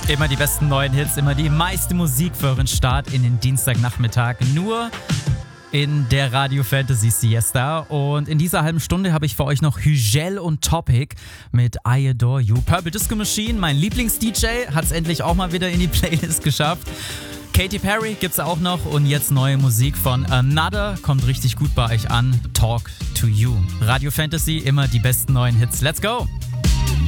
Immer die besten neuen Hits, immer die meiste Musik für euren Start in den Dienstagnachmittag. Nur in der Radio Fantasy Siesta. Und in dieser halben Stunde habe ich für euch noch Hügel und Topic mit I Adore You. Purple Disco Machine, mein Lieblings-DJ, hat es endlich auch mal wieder in die Playlist geschafft. Katy Perry gibt's auch noch und jetzt neue Musik von Another, kommt richtig gut bei euch an. Talk to You. Radio Fantasy, immer die besten neuen Hits. Let's go!